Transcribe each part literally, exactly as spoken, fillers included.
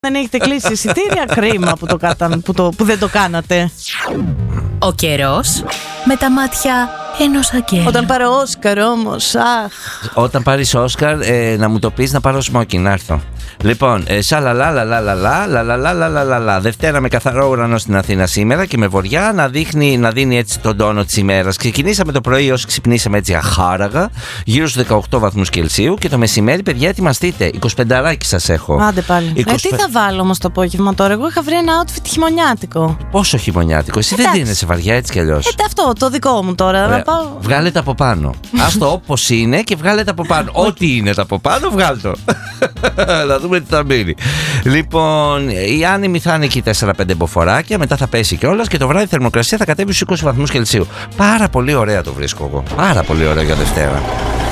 Δεν έχετε κλείσει εισιτήρια, κρίμα που, το κάταν, που, το, που δεν το κάνατε. Ο καιρός με τα μάτια ενός αγγέλου. Όταν πάρω Όσκαρ όμως, αχ. Όταν πάρεις Όσκαρ, ε, να μου το πεις να πάρω σμόκι, να έρθω. Λοιπόν, ε, σαλαλαλαλαλαλαλαλαλαλαλα. Δευτέρα με καθαρό ουρανό στην Αθήνα σήμερα και με βορειά να, δείχνει, να δίνει έτσι τον τόνο της ημέρας. Ξεκινήσαμε το πρωί όσοι ξυπνήσαμε έτσι αχάραγα, γύρω στους δεκαοκτώ βαθμούς Κελσίου, και το μεσημέρι, παιδιά, ετοιμαστείτε. εικοσιπενταράκι σας έχω. Άντε πάλι. είκοσι... Ε, τι θα βάλω όμως το απόγευμα τώρα? Εγώ είχα βρει ένα outfit χειμωνιάτικο. Πόσο χειμωνιάτικο? Εσύ Εντάξει. δεν δίνεσαι βαριά έτσι κι αλλιώς? Ε, αυτό το δικό μου τώρα. Να πάω... Βγάλε τα από πάνω. Άστο όπως είναι και βγάλε τα από πάνω. Ό,τι είναι τα από πάνω, βγάλ' το. Να δούμε τι θα μείνει. Λοιπόν, η άνεμη θα είναι εκεί τέσσερα πέντε μποφοράκια, μετά θα πέσει κιόλας και το βράδυ η θερμοκρασία θα κατέβει στους είκοσι βαθμούς Κελσίου. Πάρα πολύ ωραία το βρίσκω εγώ. Πάρα πολύ ωραία για Δευτέρα.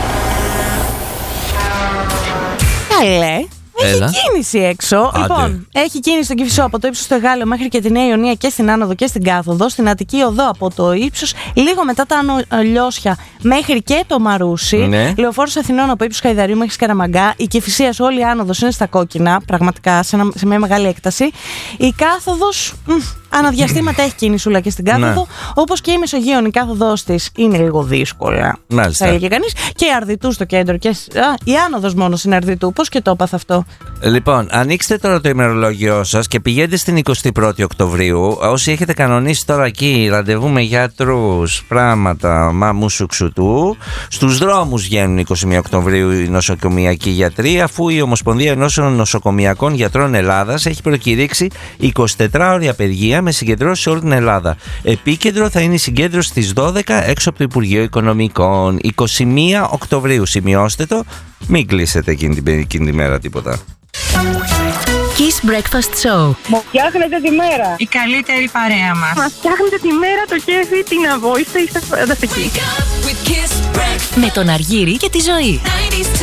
Καλέ. Έχει Έλα. κίνηση έξω. Άντε. Λοιπόν, έχει κίνηση στον Κηφισό από το ύψος του Εγάλεο μέχρι και τη Νέα Ιωνία και στην Άνοδο και στην Κάθοδο. Στην Αττική Οδό από το ύψος λίγο μετά τα Λιώσια μέχρι και το Μαρούσι. Ναι. Λεωφόρος Αθηνών από ύψος Χαϊδαρίου μέχρι Σκαραμαγκά. Η Κηφισίας όλη η Άνοδος είναι στα κόκκινα, πραγματικά σε, ένα, σε μια μεγάλη έκταση. Η Κάθοδος. Μ, αναδιαστήματα έχει κίνησούλα και στην Κάθοδο. Ναι. Όπως και η Μεσογείων, η Κάθοδος της είναι λίγο δύσκολα. Μάλιστα. Θα έλεγε κανείς. Και η Αρδιτού στο κέντρο. Και... Α, η Άνοδος μόνο στην Αρδιτού. Πώς και το έπαθα αυτό? Λοιπόν, ανοίξτε τώρα το ημερολόγιο σας και πηγαίνετε στην εικοστή πρώτη Οκτωβρίου. Όσοι έχετε κανονίσει τώρα εκεί ραντεβού με γιατρούς, πράγματα, μαμού σουξουτού, στους δρόμους βγαίνουν εικοστή πρώτη Οκτωβρίου οι νοσοκομιακοί γιατροί, αφού η Ομοσπονδία Ενώσεων Νοσοκομιακών Γιατρών Ελλάδας έχει προκηρύξει εικοσιτετράωρη απεργία με συγκεντρώσεις σε όλη την Ελλάδα. Επίκεντρο θα είναι η συγκέντρωση στις δώδεκα έξω από το Υπουργείο Οικονομικών. εικοστή πρώτη Οκτωβρίου, σημειώστε το, μην κλείσετε εκείνη την, εκείνη την μέρα τίποτα. Kiss Breakfast Show. Μου φτιάχνετε τη μέρα. Η καλύτερη παρέα μας. Μας φτιάχνετε τη μέρα, το κέφι, την αβόηστα, είστε φανταστικοί. Με τον Αργύρη και τη Ζωή.